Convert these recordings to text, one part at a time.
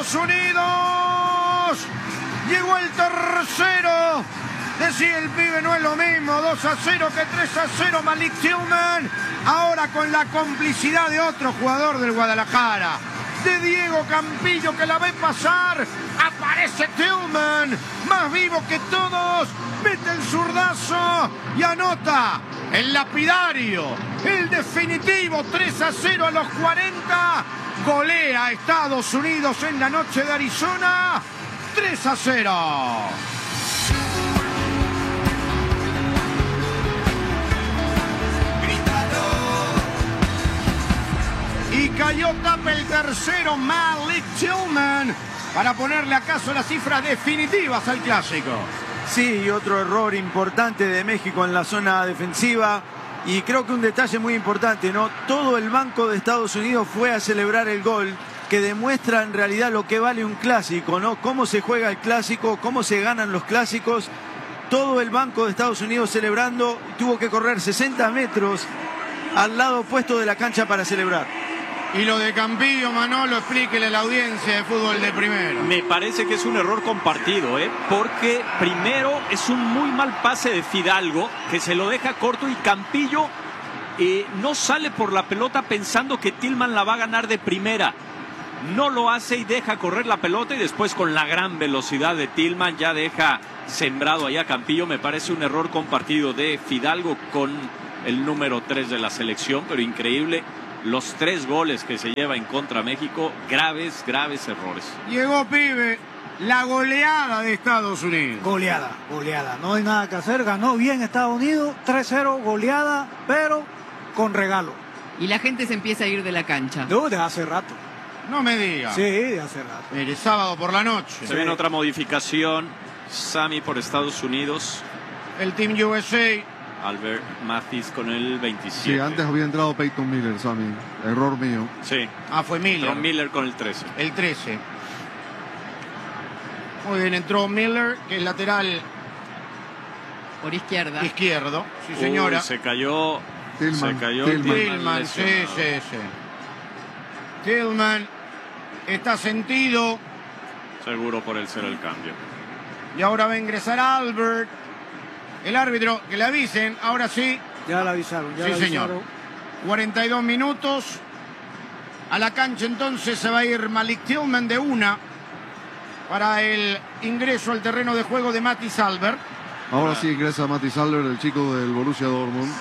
Estados Unidos. Llegó el tercero. Decía el pibe, no es lo mismo 2-0 que 3-0. Malik Tillman, ahora con la complicidad de otro jugador del Guadalajara, de Diego Campillo, que la ve pasar. Aparece Tillman, más vivo que todos, mete el zurdazo y anota el lapidario, el definitivo 3-0 a los 40. Golea a Estados Unidos en la noche de Arizona, 3-0. Y cayó tapa el tercero, Malik Tillman, para ponerle acaso las cifras definitivas al clásico. Sí, y otro error importante de México en la zona defensiva. Y creo que un detalle muy importante, ¿no? Todo el banco de Estados Unidos fue a celebrar el gol, que demuestra en realidad lo que vale un clásico, ¿no? Cómo se juega el clásico, cómo se ganan los clásicos. Todo el banco de Estados Unidos celebrando, tuvo que correr 60 metros al lado opuesto de la cancha para celebrar. Y lo de Campillo, Manolo, explíquele a la audiencia de fútbol de primero. Me parece que es un error compartido, porque primero es un muy mal pase de Fidalgo, que se lo deja corto, y Campillo no sale por la pelota pensando que Tillman la va a ganar de primera. No lo hace y deja correr la pelota, y después con la gran velocidad de Tillman ya deja sembrado allá Campillo. Me parece un error compartido de Fidalgo con el número 3 de la selección, pero increíble. Los 3 goles que se lleva en contra México, graves errores. Llegó, pibe, la goleada de Estados Unidos. Goleada. No hay nada que hacer. Ganó bien Estados Unidos. 3-0, goleada, pero con regalo. Y la gente se empieza a ir de la cancha. No, de hace rato. No me diga. Sí, de hace rato. El sábado por la noche. Se viene otra modificación. Sammy por Estados Unidos. El Team USA. Albert Mathis con el 27. Sí, antes había entrado Peyton Miller, Sammy. Error mío. Sí. Fue Miller. Entró Miller con el 13. El 13. Muy bien, entró Miller, que es lateral Por izquierda. izquierdo. Sí, señora. Uy, se cayó. Tillman. Se cayó Tillman, sí. Tillman está sentido. Seguro por el ser el cambio. Y ahora va a ingresar Albert. El árbitro, que le avisen, ahora sí. Ya la avisaron. Sí, señor. 42 minutos. A la cancha entonces se va a ir Malik Tillman de una para el ingreso al terreno de juego de Mathis Albert. Ahora sí ingresa Mathis Albert, el chico del Borussia Dortmund.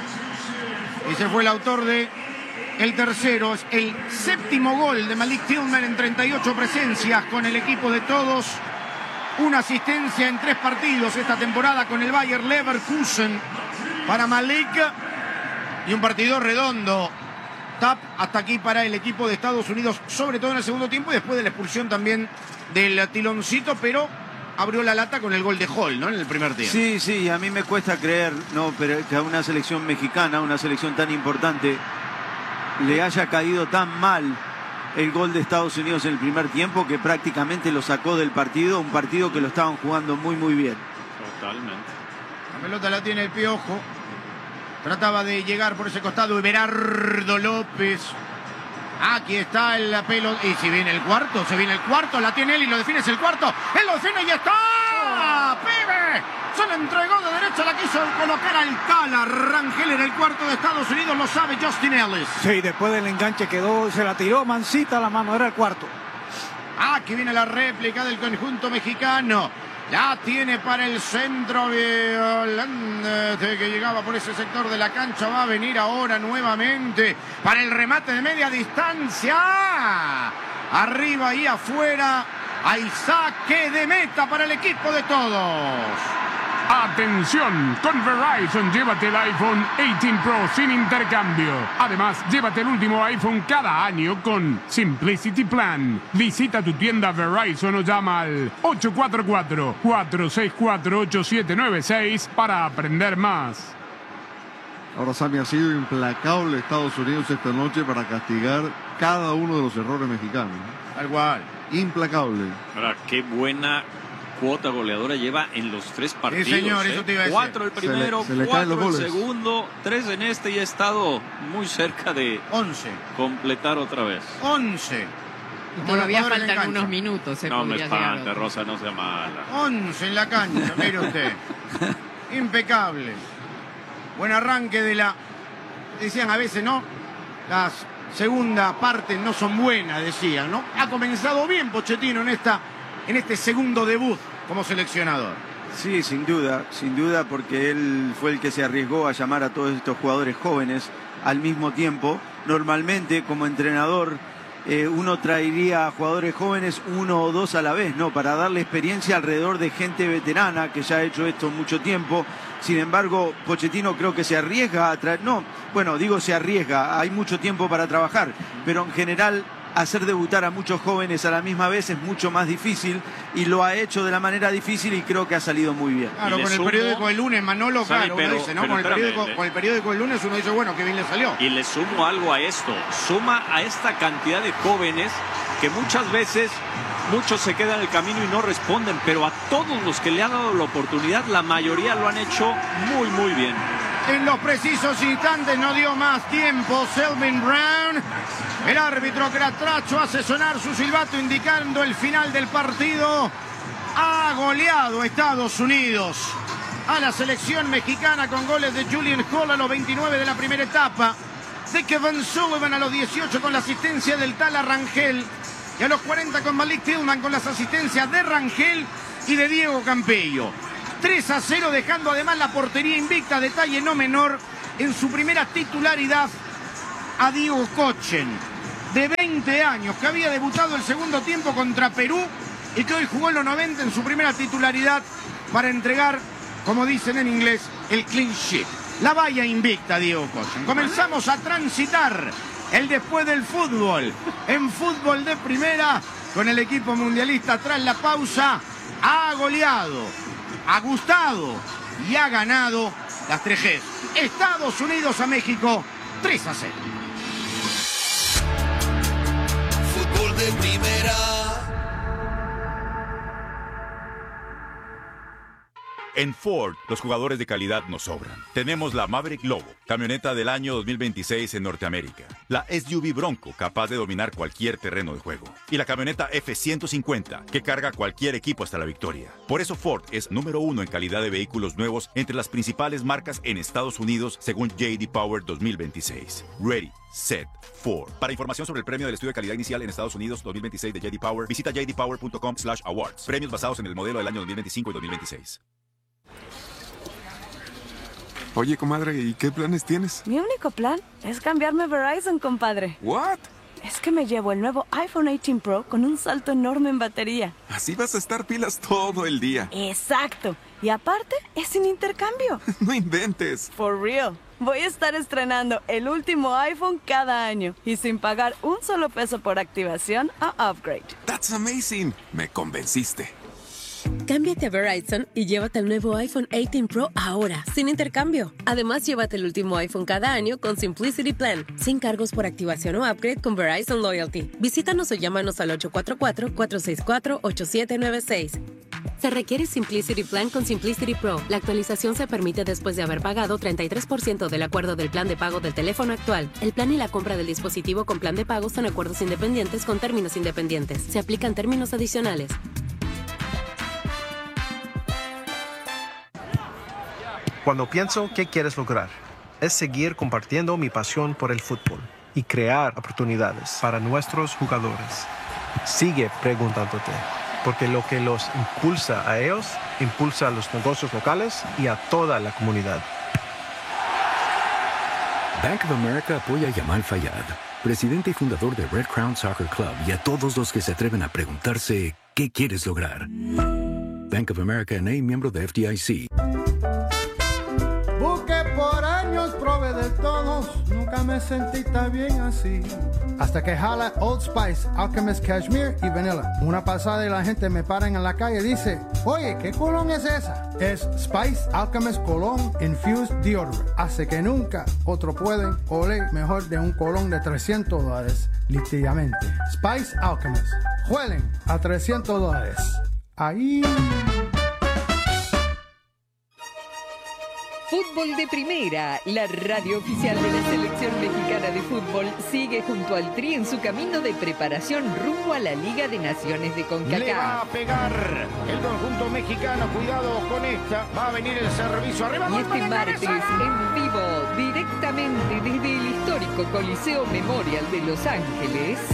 Y se fue el autor de el tercero. Es el 7º gol de Malik Tillman en 38 presencias con el equipo de todos. Una asistencia en 3 partidos esta temporada con el Bayer Leverkusen para Malik. Y un partido redondo. Tap hasta aquí para el equipo de Estados Unidos, sobre todo en el segundo tiempo y después de la expulsión también del tiloncito, pero abrió la lata con el gol de Hall, ¿no? En el primer tiempo. Sí, a mí me cuesta creer, no, pero que a una selección mexicana, una selección tan importante, le haya caído tan mal el gol de Estados Unidos en el primer tiempo, que prácticamente lo sacó del partido, un partido que lo estaban jugando muy bien. Totalmente. La pelota la tiene el Piojo. Trataba de llegar por ese costado Everardo López. Aquí está el pelota. Y si viene el cuarto, la tiene él y lo define, es el cuarto. Él lo define y está. ¡Pibe! Se le entregó de derecha, la quiso colocar al Cala Rangel en el cuarto de Estados Unidos, lo sabe Justin Ellis. Sí, después del enganche quedó, se la tiró mansita a la mano, era el cuarto. Aquí viene la réplica del conjunto mexicano. La tiene para el centro Violante, que llegaba por ese sector de la cancha. Va a venir ahora nuevamente para el remate de media distancia. Arriba y afuera. Hay saque de meta para el equipo de todos. Atención, con Verizon llévate el iPhone 18 Pro sin intercambio. Además, llévate el último iPhone cada año con Simplicity Plan. Visita tu tienda Verizon o llama al 844-464-8796 para aprender más. Ahora, Sammy, ha sido implacable Estados Unidos esta noche para castigar cada uno de los errores mexicanos. Tal cual. Implacable. Ahora, qué buena cuota goleadora lleva en los 3 partidos. Sí, señor, eso te iba a decir. 4 el primero, se le 4 caen los el goles. segundo, 3 en y ha estado muy cerca de 11. completar otra vez. 11. Y Como todavía los jugadores en faltan cancha. unos minutos. No me podría llegar espante, otro. Rosa, no sea mala. 11 en la cancha, mire usted. Impecable. Buen arranque de la... Decían a veces, ¿no? Las segunda parte no son buenas, decían, ¿no? Ha comenzado bien Pochettino en este segundo debut como seleccionador. Sí, sin duda, porque él fue el que se arriesgó a llamar a todos estos jugadores jóvenes al mismo tiempo. Normalmente, como entrenador, uno traería a jugadores jóvenes 1 o 2 a la vez, ¿no? Para darle experiencia alrededor de gente veterana que ya ha hecho esto mucho tiempo. Sin embargo, Pochettino creo que se arriesga a traer... No, bueno, digo se arriesga, hay mucho tiempo para trabajar, pero en general hacer debutar a muchos jóvenes a la misma vez es mucho más difícil y lo ha hecho de la manera difícil y creo que ha salido muy bien. Claro, con el periódico del lunes, Manolo, ¿sabe? claro, uno dice, ¿no? Con el periódico del lunes uno dice, bueno, qué bien le salió. Y le sumo algo a esto, suma a esta cantidad de jóvenes que muchas veces muchos se quedan en el camino y no responden, pero a todos los que le han dado la oportunidad, la mayoría lo han hecho muy, muy bien. En los precisos instantes no dio más tiempo Selwyn Brown. El árbitro Cratracho hace sonar su silbato indicando el final del partido. Ha goleado Estados Unidos a la selección mexicana con goles de Julian Hall a los 29 de la primera etapa, de Kevin Sullivan a los 18 con la asistencia del Tala Rangel y a los 40 con Malik Tillman con las asistencias de Rangel y de Diego Campello. 3-0, dejando además la portería invicta, detalle no menor, en su primera titularidad a Diego Kochen, de 20 años, que había debutado el segundo tiempo contra Perú y que hoy jugó en los 90 en su primera titularidad para entregar, como dicen en inglés, el clean sheet. La valla invicta, Diego Kochen. Comenzamos a transitar el después del fútbol, en fútbol de primera, con el equipo mundialista tras la pausa, ha goleado, ha gustado y ha ganado las 3Gs. Estados Unidos a México, 3-0. Fútbol de primera. En Ford, los jugadores de calidad nos sobran. Tenemos la Maverick Lobo, camioneta del año 2026 en Norteamérica. La SUV Bronco, capaz de dominar cualquier terreno de juego. Y la camioneta F-150, que carga cualquier equipo hasta la victoria. Por eso Ford es número 1 en calidad de vehículos nuevos entre las principales marcas en Estados Unidos, según J.D. Power 2026. Ready, set, Ford. Para información sobre el premio del estudio de calidad inicial en Estados Unidos 2026 de J.D. Power, visita jdpower.com/awards. Premios basados en el modelo del año 2025 y 2026. Oye, comadre, ¿y qué planes tienes? Mi único plan es cambiarme a Verizon, compadre. ¿What? Es que me llevo el nuevo iPhone 18 Pro con un salto enorme en batería. Así vas a estar pilas todo el día. Exacto. Y aparte, es sin intercambio. No inventes. For real. Voy a estar estrenando el último iPhone cada año y sin pagar un solo peso por activación o upgrade. That's amazing. Me convenciste. Cámbiate a Verizon y llévate el nuevo iPhone 18 Pro ahora, sin intercambio. Además, llévate el último iPhone cada año con Simplicity Plan, sin cargos por activación o upgrade con Verizon Loyalty. Visítanos o llámanos al 844-464-8796. Se requiere Simplicity Plan con Simplicity Pro. La actualización se permite después de haber pagado 33% del acuerdo del plan de pago del teléfono actual. El plan y la compra del dispositivo con plan de pago son acuerdos independientes con términos independientes. Se aplican términos adicionales. Cuando pienso qué quieres lograr, es seguir compartiendo mi pasión por el fútbol y crear oportunidades para nuestros jugadores. Sigue preguntándote, porque lo que los impulsa a ellos, impulsa a los negocios locales y a toda la comunidad. Bank of America apoya a Yamal Fayad, presidente y fundador de Red Crown Soccer Club, y a todos los que se atreven a preguntarse ¿qué quieres lograr? Bank of America N.A., miembro de FDIC. Busqué por años, probé de todos, nunca me sentí tan bien así. Hasta que jala Old Spice, Alchemist Cashmere y Vanilla. Una pasada y la gente me para en la calle y dice, oye, ¿qué colón es esa? Es Spice Alchemist Cologne Infused Deodorant. Hace que nunca otro pueden oler mejor de un colón de $300, literalmente. Spice Alchemist. Huelen a $300. Ahí... Fútbol de Primera, la radio oficial de la Selección Mexicana de Fútbol, sigue junto al Tri en su camino de preparación rumbo a la Liga de Naciones de CONCACAF. Le va a pegar el conjunto mexicano, cuidado con esta, va a venir el servicio arriba. Y este martes, en vivo, directamente desde el histórico Coliseo Memorial de Los Ángeles,